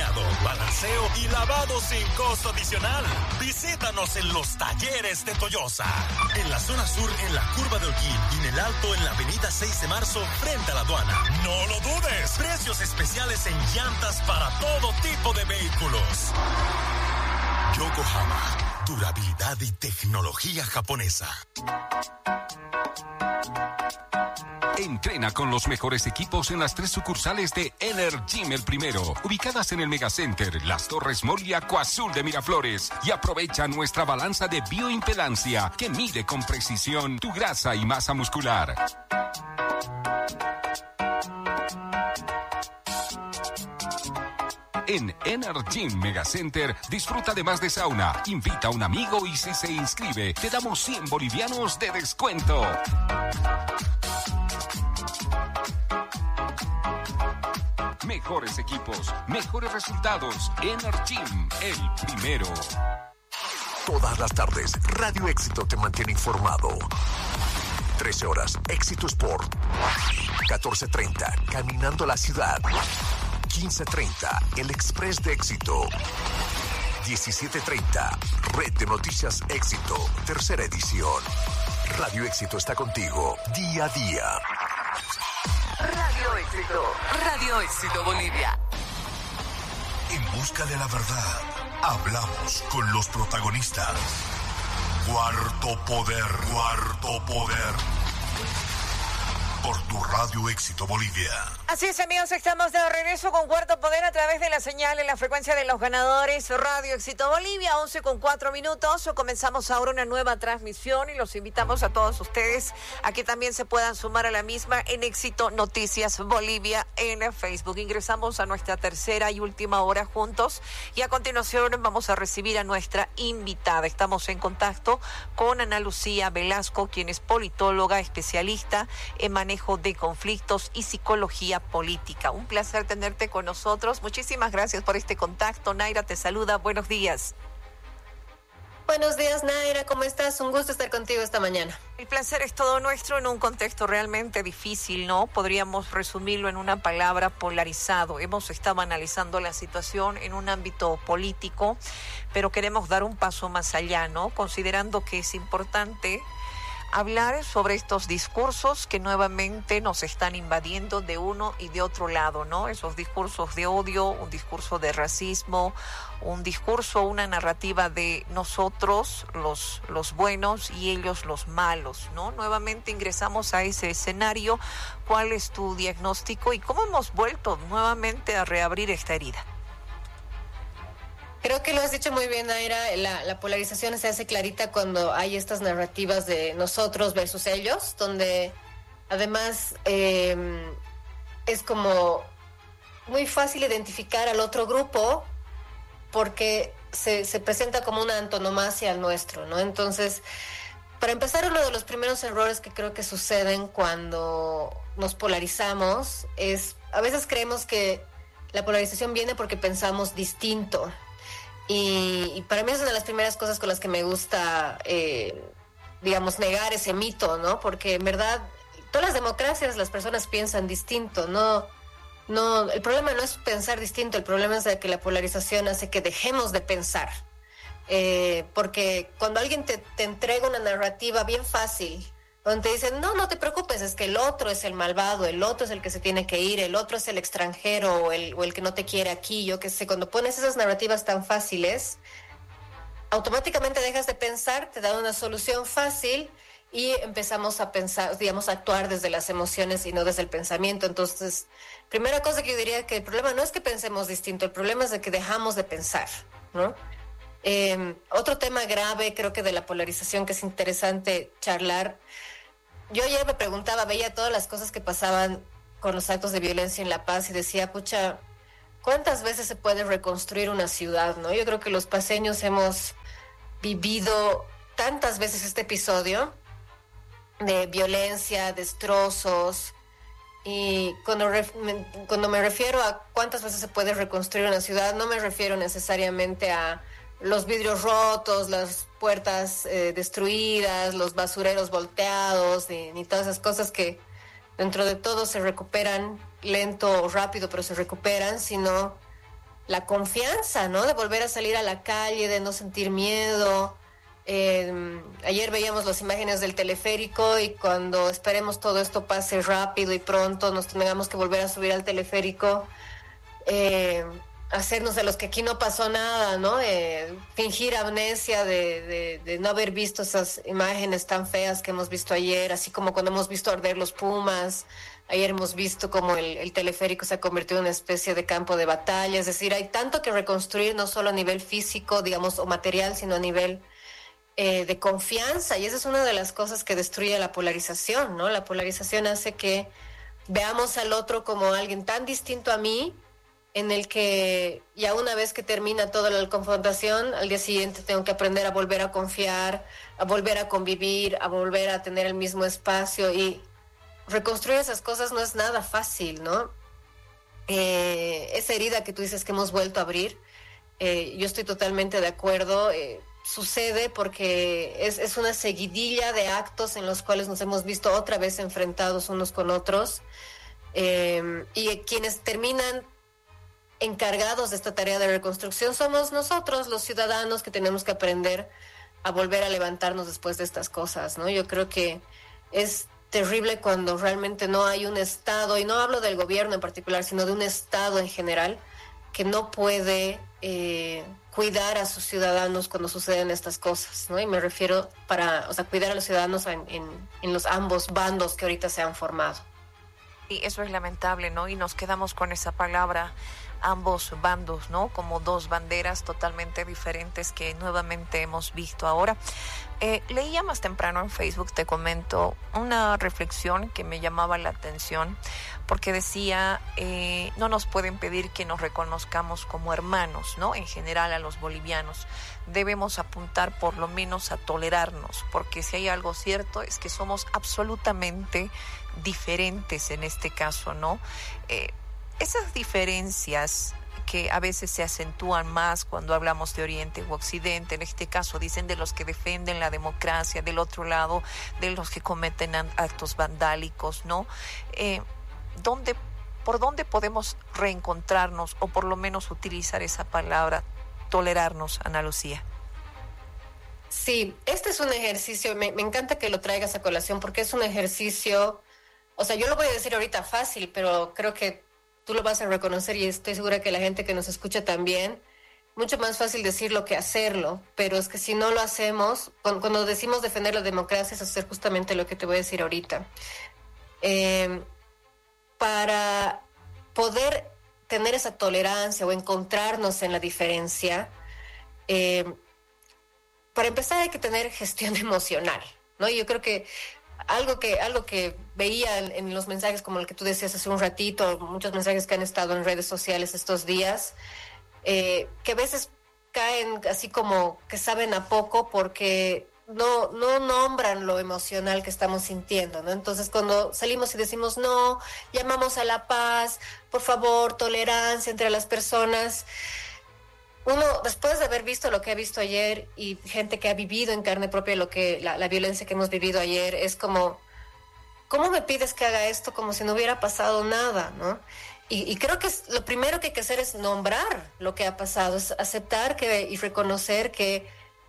alineado, balanceo y lavado sin costo adicional. Visítanos en los talleres de Toyosa. En la zona sur, en la curva de Holguín y en el alto, en la avenida 6 de marzo, frente a la aduana. No lo dudes. Precios especiales en llantas para todo tipo de vehículos. Yokohama, durabilidad y tecnología japonesa. Entrena con los mejores equipos en las 3 sucursales de Energym El Primero, ubicadas en el Megacenter, Las Torres Mall y Acuazul de Miraflores. Y aprovecha nuestra balanza de bioimpedancia que mide con precisión tu grasa y masa muscular. En Energym Megacenter, disfruta además de sauna, invita a un amigo y si se inscribe, te damos 100 bolivianos de descuento. Mejores equipos, mejores resultados. Energym, el primero. Todas las tardes, Radio Éxito te mantiene informado. 13 horas, Éxito Sport. 14:30, Caminando la Ciudad. 15:30, El Express de Éxito. 17:30, Red de Noticias Éxito, tercera edición. Radio Éxito está contigo, día a día. Radio Éxito, Radio Éxito Bolivia. En busca de la verdad, hablamos con los protagonistas. Cuarto Poder, Cuarto Poder. Por tu Radio Éxito Bolivia. Así es, amigos, estamos de regreso con Cuarto Poder a través de la señal en la frecuencia de los ganadores Radio Éxito Bolivia, 11:04. Comenzamos ahora una nueva transmisión y los invitamos a todos ustedes a que también se puedan sumar a la misma en Éxito Noticias Bolivia en Facebook. Ingresamos a nuestra tercera y última hora juntos y a continuación vamos a recibir a nuestra invitada. Estamos en contacto con Ana Lucía Velasco, quien es politóloga, especialista en manejo de conflictos y psicología política. Un placer tenerte con nosotros. Muchísimas gracias por este contacto. Naira te saluda. Buenos días. Buenos días, Naira. ¿Cómo estás? Un gusto estar contigo esta mañana. El placer es todo nuestro en un contexto realmente difícil, ¿no? Podríamos resumirlo en una palabra: polarizado. Hemos estado analizando la situación en un ámbito político, pero queremos dar un paso más allá, ¿no? Considerando que es importante hablar sobre estos discursos que nuevamente nos están invadiendo de uno y de otro lado, ¿no? Esos discursos de odio, un discurso de racismo, un discurso, una narrativa de nosotros, los buenos, y ellos los malos, ¿no? Nuevamente ingresamos a ese escenario. ¿Cuál es tu diagnóstico y cómo hemos vuelto nuevamente a reabrir esta herida? Creo que lo has dicho muy bien, Naira. La polarización se hace clarita cuando hay estas narrativas de nosotros versus ellos, donde además es como muy fácil identificar al otro grupo porque se presenta como una antonomasia al nuestro, ¿no? Entonces, para empezar, uno de los primeros errores que creo que suceden cuando nos polarizamos es, a veces creemos que la polarización viene porque pensamos distinto. Y para mí es una de las primeras cosas con las que me gusta, negar ese mito, ¿no? Porque en verdad, todas las democracias las personas piensan distinto, no, el problema no es pensar distinto, el problema es de que la polarización hace que dejemos de pensar. Porque cuando alguien te entrega una narrativa bien fácil, donde te dicen, no te preocupes, es que el otro es el malvado, el otro es el que se tiene que ir, el otro es el extranjero o el que no te quiere aquí, yo qué sé. Cuando pones esas narrativas tan fáciles, automáticamente dejas de pensar, te dan una solución fácil y empezamos a pensar, a actuar desde las emociones y no desde el pensamiento. Entonces, primera cosa que yo diría, que el problema no es que pensemos distinto, el problema es de que dejamos de pensar, ¿no? Otro tema grave, creo que de la polarización, que es interesante charlar. Yo ayer me preguntaba, veía todas las cosas que pasaban con los actos de violencia en La Paz y decía, pucha, ¿cuántas veces se puede reconstruir una ciudad, no? Yo creo que los paceños hemos vivido tantas veces este episodio de violencia, destrozos, y cuando me refiero a cuántas veces se puede reconstruir una ciudad, no me refiero necesariamente a los vidrios rotos, las puertas destruidas, los basureros volteados, ni todas esas cosas que dentro de todo se recuperan lento o rápido, pero se recuperan, sino la confianza, ¿no? De volver a salir a la calle, de no sentir miedo. Ayer veíamos las imágenes del teleférico y cuando esperemos todo esto pase rápido y pronto nos tengamos que volver a subir al teleférico, hacernos de los que aquí no pasó nada, ¿no? Fingir amnesia de no haber visto esas imágenes tan feas que hemos visto ayer, así como cuando hemos visto arder los Pumas. Ayer hemos visto como el teleférico se ha convertido en una especie de campo de batalla. Es decir, hay tanto que reconstruir, no solo a nivel físico, digamos, o material, sino a nivel de confianza. Y esa es una de las cosas que destruye la polarización, ¿no? La polarización hace que veamos al otro como alguien tan distinto a mí, en el que ya una vez que termina toda la confrontación, al día siguiente tengo que aprender a volver a confiar, a volver a convivir, a volver a tener el mismo espacio. Y reconstruir esas cosas no es nada fácil, ¿no? Esa herida que tú dices que hemos vuelto a abrir, yo estoy totalmente de acuerdo. Sucede porque es una seguidilla de actos en los cuales nos hemos visto otra vez enfrentados unos con otros, y quienes terminan encargados de esta tarea de reconstrucción somos nosotros, los ciudadanos, que tenemos que aprender a volver a levantarnos después de estas cosas, ¿no? Yo creo que es terrible cuando realmente no hay un Estado, y no hablo del gobierno en particular, sino de un Estado en general, que no puede cuidar a sus ciudadanos cuando suceden estas cosas, ¿no? Y me refiero cuidar a los ciudadanos en los ambos bandos que ahorita se han formado. Y eso es lamentable, ¿no? Y nos quedamos con esa palabra, ambos bandos, ¿no? Como dos banderas totalmente diferentes que nuevamente hemos visto ahora. Leía más temprano en Facebook, te comento, una reflexión que me llamaba la atención, porque decía, no nos pueden pedir que nos reconozcamos como hermanos, ¿no? En general a los bolivianos. Debemos apuntar por lo menos a tolerarnos, porque si hay algo cierto es que somos absolutamente diferentes en este caso, ¿no? Esas diferencias que a veces se acentúan más cuando hablamos de Oriente u Occidente, en este caso dicen de los que defienden la democracia, del otro lado de los que cometen actos vandálicos, ¿no? ¿Por dónde podemos reencontrarnos o por lo menos utilizar esa palabra, tolerarnos, Ana Lucía? Sí, este es un ejercicio, me encanta que lo traigas a colación porque es un ejercicio, o sea, yo lo voy a decir ahorita fácil, pero creo que tú lo vas a reconocer y estoy segura que la gente que nos escucha también. Mucho más fácil decirlo que hacerlo, pero es que si no lo hacemos, cuando decimos defender la democracia es hacer justamente lo que te voy a decir ahorita. Para poder tener esa tolerancia o encontrarnos en la diferencia, para empezar hay que tener gestión emocional, ¿no? Yo creo que algo que veía en los mensajes como el que tú decías hace un ratito, muchos mensajes que han estado en redes sociales estos días, que a veces caen así como que saben a poco porque no nombran lo emocional que estamos sintiendo, ¿no? Entonces cuando salimos y decimos no, llamamos a la paz, por favor, tolerancia entre las personas, uno, después de haber visto lo que ha visto ayer y gente que ha vivido en carne propia la violencia que hemos vivido ayer, es como, ¿cómo me pides que haga esto como si no hubiera pasado nada, ¿no? Y creo que lo primero que hay que hacer es nombrar lo que ha pasado, es aceptar y reconocer que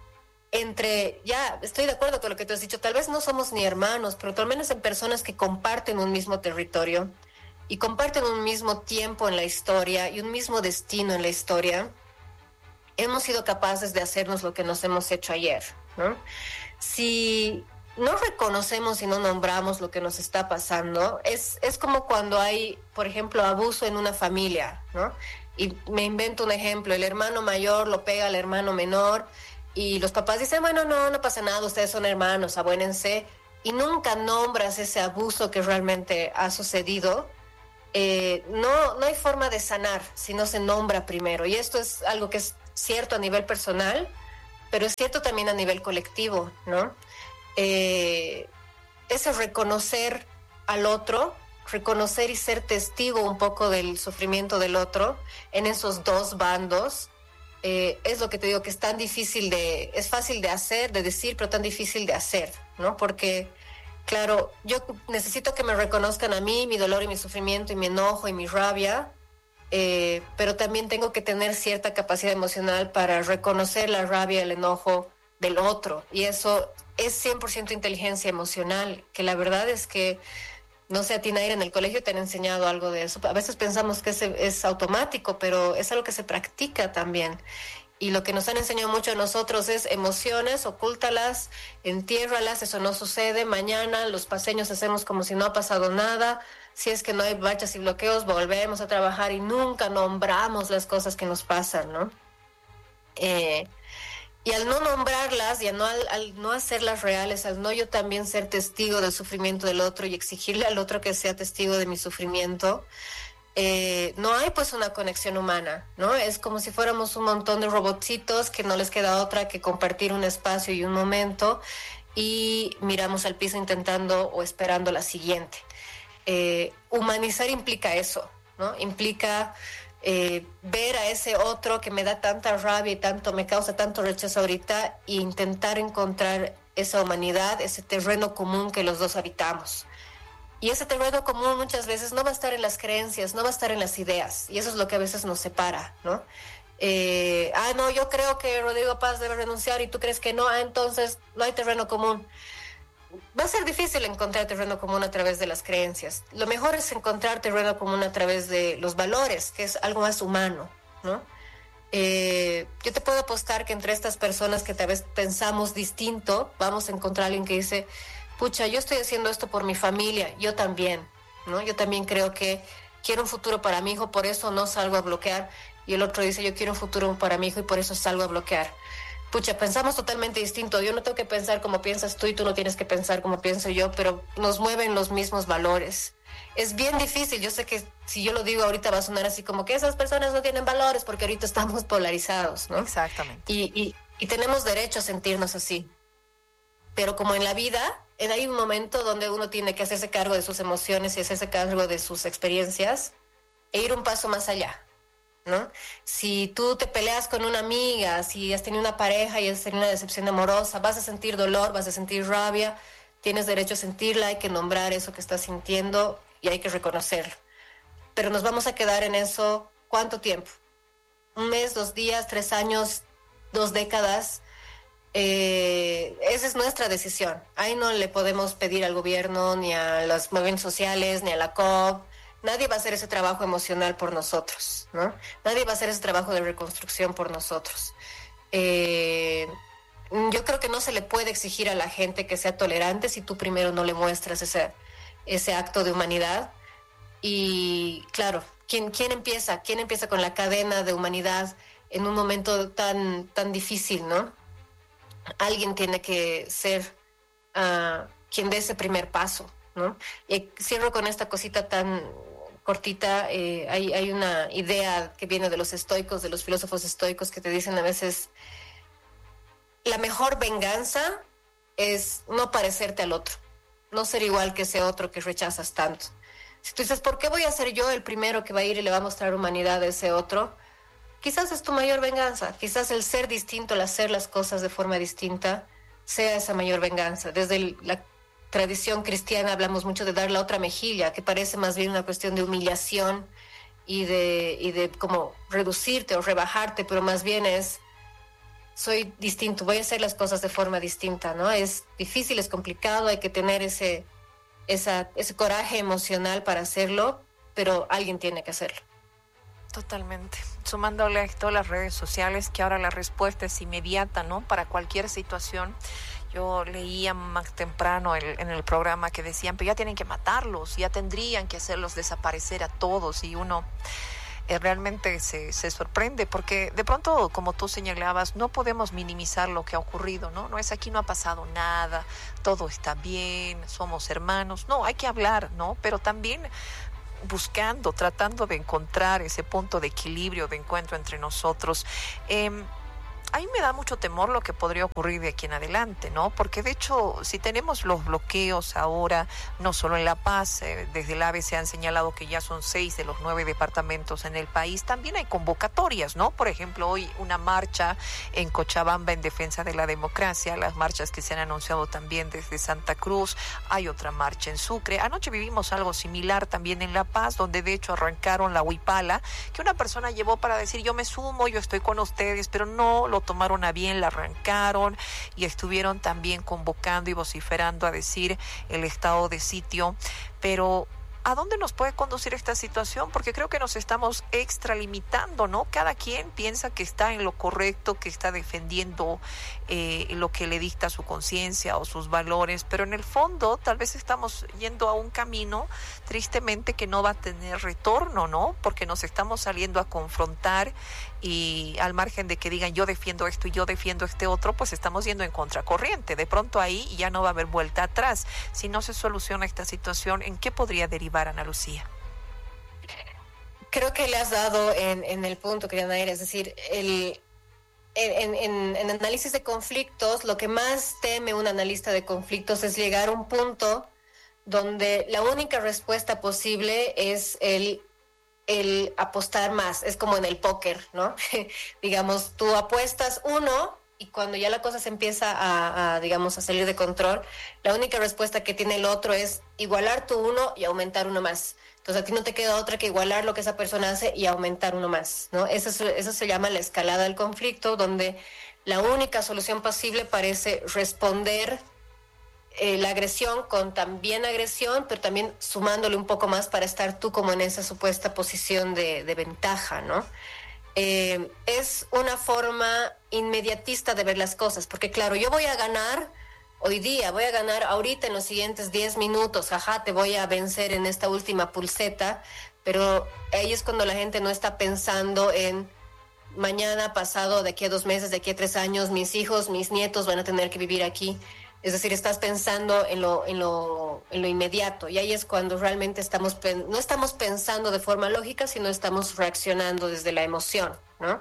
ya estoy de acuerdo con lo que tú has dicho, tal vez no somos ni hermanos, pero al menos en personas que comparten un mismo territorio y comparten un mismo tiempo en la historia y un mismo destino en la historia, hemos sido capaces de hacernos lo que nos hemos hecho ayer, ¿no? Si no reconocemos y no nombramos lo que nos está pasando, es como cuando hay, por ejemplo, abuso en una familia, ¿no? Y me invento un ejemplo, el hermano mayor lo pega al hermano menor y los papás dicen, bueno, no pasa nada, ustedes son hermanos, abúénense, y nunca nombras ese abuso que realmente ha sucedido. No hay forma de sanar si no se nombra primero, y esto es algo que es cierto a nivel personal, pero es cierto también a nivel colectivo, ¿no? Ese reconocer al otro, reconocer y ser testigo un poco del sufrimiento del otro en esos dos bandos, es lo que te digo que es tan difícil es fácil de hacer, de decir, pero tan difícil de hacer, ¿no? Porque, claro, yo necesito que me reconozcan a mí, mi dolor y mi sufrimiento y mi enojo y mi rabia, pero también tengo que tener cierta capacidad emocional para reconocer la rabia, el enojo del otro, y eso es 100% inteligencia emocional, que la verdad es que, no sé, a ti, Naira, en el colegio te han enseñado algo de eso. A veces pensamos que es automático, pero es algo que se practica también. Y lo que nos han enseñado mucho a nosotros es emociones, ocúltalas, entiérralas, eso no sucede. Mañana los paseños hacemos como si no ha pasado nada. Si es que no hay marchas y bloqueos, volvemos a trabajar y nunca nombramos las cosas que nos pasan, ¿no? Y al no nombrarlas y al no hacerlas reales, al no yo también ser testigo del sufrimiento del otro y exigirle al otro que sea testigo de mi sufrimiento, no hay pues una conexión humana, ¿no? Es como si fuéramos un montón de robotcitos que no les queda otra que compartir un espacio y un momento y miramos al piso intentando o esperando la siguiente. Humanizar implica eso, ¿no? Implica ver a ese otro que me da tanta rabia y me causa tanto rechazo ahorita e intentar encontrar esa humanidad, ese terreno común que los dos habitamos. Y ese terreno común muchas veces no va a estar en las creencias, no va a estar en las ideas, y eso es lo que a veces nos separa, ¿no? No, yo creo que Rodrigo Paz debe renunciar y tú crees que no, entonces no hay terreno común. Va a ser difícil encontrar terreno común a través de las creencias. Lo mejor es encontrar terreno común a través de los valores, que es algo más humano, ¿no? Yo te puedo apostar que entre estas personas que tal vez pensamos distinto, vamos a encontrar a alguien que dice, pucha, yo estoy haciendo esto por mi familia, yo también, ¿no? Yo también creo que quiero un futuro para mi hijo, por eso no salgo a bloquear. Y el otro dice, yo quiero un futuro para mi hijo y por eso salgo a bloquear. Pucha, pensamos totalmente distinto. Yo no tengo que pensar como piensas tú y tú no tienes que pensar como pienso yo, pero nos mueven los mismos valores. Es bien difícil. Yo sé que si yo lo digo ahorita va a sonar así como que esas personas no tienen valores porque ahorita estamos polarizados, ¿no? Exactamente. Y tenemos derecho a sentirnos así. Pero como en la vida, hay un momento donde uno tiene que hacerse cargo de sus emociones y hacerse cargo de sus experiencias e ir un paso más allá, ¿no? Si tú te peleas con una amiga, si has tenido una pareja y has tenido una decepción amorosa, vas a sentir dolor, vas a sentir rabia, tienes derecho a sentirla, hay que nombrar eso que estás sintiendo y hay que reconocerlo. Pero nos vamos a quedar en eso, ¿cuánto tiempo? 1 mes, 2 días, 3 años, 2 décadas. Esa es nuestra decisión. Ahí no le podemos pedir al gobierno, ni a los movimientos sociales, ni a la COP. Nadie va a hacer ese trabajo emocional por nosotros, ¿no? Nadie va a hacer ese trabajo de reconstrucción por nosotros. Yo creo que no se le puede exigir a la gente que sea tolerante si tú primero no le muestras ese acto de humanidad. Y claro, ¿quién empieza? ¿Quién empieza con la cadena de humanidad en un momento tan difícil, ¿no? Alguien tiene que ser quien dé ese primer paso, ¿no? Y cierro con esta cosita tan cortita. Hay una idea que viene de los estoicos, de los filósofos estoicos, que te dicen a veces, la mejor venganza es no parecerte al otro, no ser igual que ese otro que rechazas tanto. Si tú dices, ¿por qué voy a ser yo el primero que va a ir y le va a mostrar humanidad a ese otro? Quizás es tu mayor venganza, quizás el ser distinto, el hacer las cosas de forma distinta, sea esa mayor venganza. Desde la tradición cristiana hablamos mucho de dar la otra mejilla, que parece más bien una cuestión de humillación y de como reducirte o rebajarte, pero más bien es, soy distinto, voy a hacer las cosas de forma distinta, ¿no? Es difícil, es complicado, hay que tener ese coraje emocional para hacerlo, pero alguien tiene que hacerlo. Totalmente. Sumándole a todas las redes sociales, que ahora la respuesta es inmediata, ¿no? Para cualquier situación. Yo leía más temprano en el programa que decían, pero ya tienen que matarlos, ya tendrían que hacerlos desaparecer a todos, y uno realmente se sorprende, porque de pronto, como tú señalabas, no podemos minimizar lo que ha ocurrido, ¿no? No es aquí no ha pasado nada, todo está bien, somos hermanos. No, hay que hablar, ¿no? Pero también tratando de encontrar ese punto de equilibrio, de encuentro entre nosotros. A mí me da mucho temor lo que podría ocurrir de aquí en adelante, ¿no? Porque de hecho, si tenemos los bloqueos ahora, no solo en La Paz, desde el AVE se han señalado que ya son 6 de los 9 departamentos en el país, también hay convocatorias, ¿no? Por ejemplo, hoy una marcha en Cochabamba en defensa de la democracia, las marchas que se han anunciado también desde Santa Cruz, hay otra marcha en Sucre. Anoche vivimos algo similar también en La Paz, donde de hecho arrancaron la huipala, que una persona llevó para decir yo me sumo, yo estoy con ustedes, pero no lo tomaron a bien, la arrancaron y estuvieron también convocando y vociferando a decir el estado de sitio. Pero ¿a dónde nos puede conducir esta situación? Porque creo que nos estamos extralimitando, ¿no? Cada quien piensa que está en lo correcto, que está defendiendo lo que le dicta su conciencia o sus valores, pero en el fondo tal vez estamos yendo a un camino tristemente que no va a tener retorno, ¿no? Porque nos estamos saliendo a confrontar y al margen de que digan yo defiendo esto y yo defiendo este otro, pues estamos yendo en contracorriente. De pronto ahí ya no va a haber vuelta atrás. Si no se soluciona esta situación, ¿en qué podría derivar, Ana Lucía? Creo que le has dado en el punto, querida Naira, es decir, en análisis de conflictos, lo que más teme un analista de conflictos es llegar a un punto donde la única respuesta posible es el apostar más. Es como en el póker, ¿no? Digamos, tú apuestas uno y cuando ya la cosa se empieza a salir de control, la única respuesta que tiene el otro es igualar tu uno y aumentar uno más. Entonces a ti no te queda otra que igualar lo que esa persona hace y aumentar uno más, ¿no? Eso se llama la escalada del conflicto, donde la única solución posible parece responder la agresión con también agresión, pero también sumándole un poco más para estar tú como en esa supuesta posición de ventaja, ¿no? Es una forma inmediatista de ver las cosas, porque claro, yo voy a ganar hoy día, voy a ganar ahorita en los siguientes 10 minutos, te voy a vencer en esta última pulseta, pero ahí es cuando la gente no está pensando en mañana, pasado, de aquí a 2 meses, de aquí a 3 años, mis hijos, mis nietos van a tener que vivir aquí. Es decir, estás pensando en lo inmediato, y ahí es cuando realmente no estamos pensando de forma lógica, sino estamos reaccionando desde la emoción, ¿no?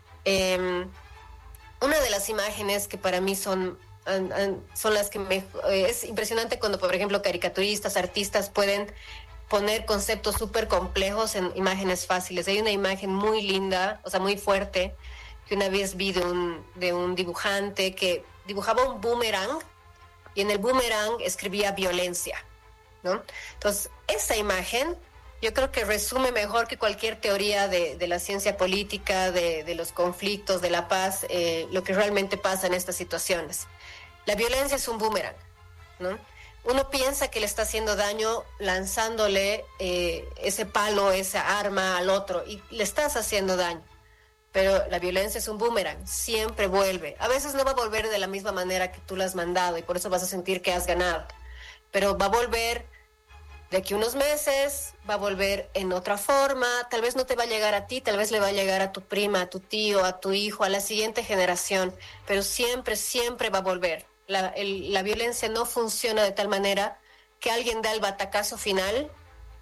Una de las imágenes que para mí son las que es impresionante cuando, por ejemplo, caricaturistas, artistas pueden poner conceptos súper complejos en imágenes fáciles. Hay una imagen muy linda, o sea, muy fuerte, que una vez vi de un dibujante que dibujaba un boomerang y en el boomerang escribía violencia, ¿no? Entonces, esa imagen yo creo que resume mejor que cualquier teoría de la ciencia política, de los conflictos, de la paz, lo que realmente pasa en estas situaciones. La violencia es un boomerang, ¿no? Uno piensa que le está haciendo daño lanzándole ese palo, esa arma al otro, y le estás haciendo daño. Pero la violencia es un boomerang, siempre vuelve. A veces no va a volver de la misma manera que tú la has mandado y por eso vas a sentir que has ganado. Pero va a volver de aquí a unos meses, va a volver en otra forma. Tal vez no te va a llegar a ti, tal vez le va a llegar a tu prima, a tu tío, a tu hijo, a la siguiente generación. Pero siempre, siempre va a volver. La violencia no funciona de tal manera que alguien da el batacazo final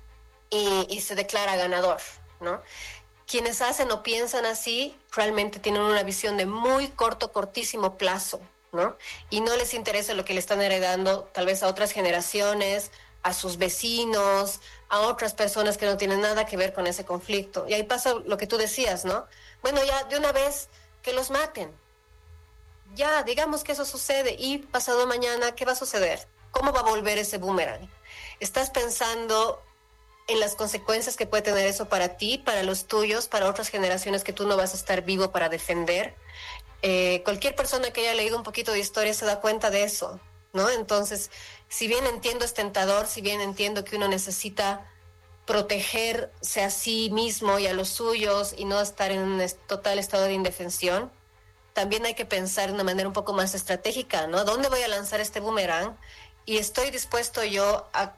y se declara ganador, ¿no? Quienes hacen o piensan así realmente tienen una visión de muy cortísimo plazo, ¿no? Y no les interesa lo que le están heredando tal vez a otras generaciones, a sus vecinos, a otras personas que no tienen nada que ver con ese conflicto. Y ahí pasa lo que tú decías, ¿no? Bueno, ya de una vez que los maten. Ya, digamos que eso sucede y pasado mañana, ¿qué va a suceder? ¿Cómo va a volver ese boomerang? ¿Estás pensando en las consecuencias que puede tener eso para ti, para los tuyos, para otras generaciones que tú no vas a estar vivo para defender? Cualquier persona que haya leído un poquito de historia se da cuenta de eso, ¿no? Entonces, si bien entiendo es tentador, si bien entiendo que uno necesita protegerse a sí mismo y a los suyos y no estar en un total estado de indefensión, también hay que pensar de una manera un poco más estratégica, ¿no? ¿Dónde voy a lanzar este boomerang? Y estoy dispuesto yo a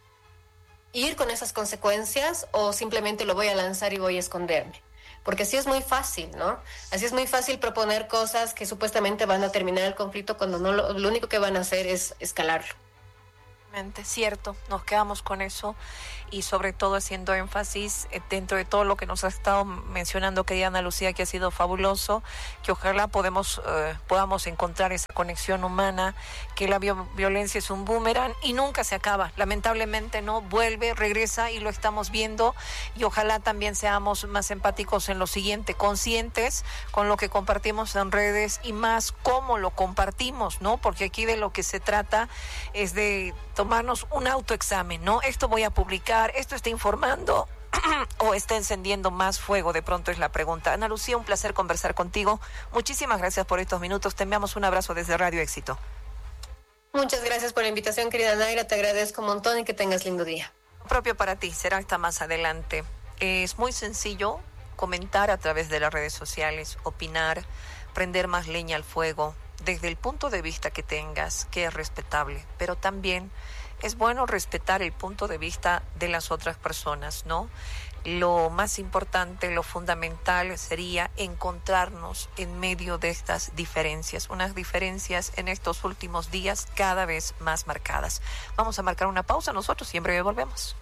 ir con esas consecuencias o simplemente lo voy a lanzar y voy a esconderme. Porque así es muy fácil, ¿no? Así es muy fácil proponer cosas que supuestamente van a terminar el conflicto cuando no lo único que van a hacer es escalarlo. Cierto, nos quedamos con eso y sobre todo haciendo énfasis dentro de todo lo que nos ha estado mencionando querida Ana Lucía, que ha sido fabuloso, que ojalá podamos encontrar esa conexión humana, que la violencia es un boomerang y nunca se acaba, lamentablemente no, vuelve, regresa y lo estamos viendo, y ojalá también seamos más empáticos en lo siguiente, conscientes con lo que compartimos en redes y más cómo lo compartimos, ¿no? Porque aquí de lo que se trata es de tomarnos un autoexamen, ¿no? Esto voy a publicar, esto está informando o está encendiendo más fuego, de pronto es la pregunta. Ana Lucía, un placer conversar contigo. Muchísimas gracias por estos minutos. Te enviamos un abrazo desde Radio Éxito. Muchas gracias por la invitación, querida Naira. Te agradezco un montón y que tengas lindo día. Propio para ti, será hasta más adelante. Es muy sencillo comentar a través de las redes sociales, opinar, prender más leña al fuego, desde el punto de vista que tengas, que es respetable, pero también es bueno respetar el punto de vista de las otras personas, ¿no? Lo más importante, lo fundamental sería encontrarnos en medio de estas diferencias, unas diferencias en estos últimos días cada vez más marcadas. Vamos a marcar una pausa nosotros y en breve volvemos.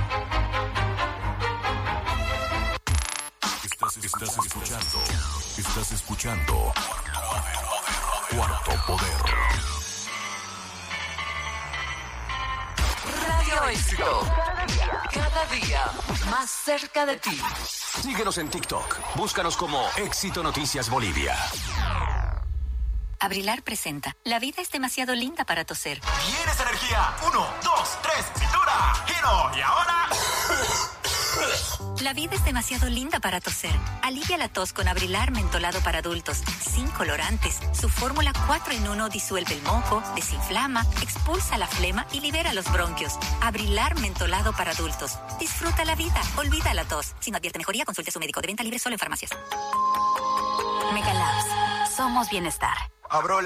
Estás escuchando Cuarto Poder. Radio Éxito. Cada día más cerca de ti. Síguenos en TikTok. Búscanos como Éxito Noticias Bolivia. Abrilar presenta. La vida es demasiado linda para toser. ¿Tienes energía? 1, 2, 3, cintura, giro y ahora... La vida es demasiado linda para toser. Alivia la tos con Abrilar mentolado para adultos, sin colorantes. Su fórmula 4 en 1 disuelve el moco, desinflama, expulsa la flema y libera los bronquios. Abrilar mentolado para adultos. Disfruta la vida, olvida la tos. Si no advierte mejoría, consulte a su médico. De venta libre solo en farmacias. Mega Labs. Somos bienestar. Abro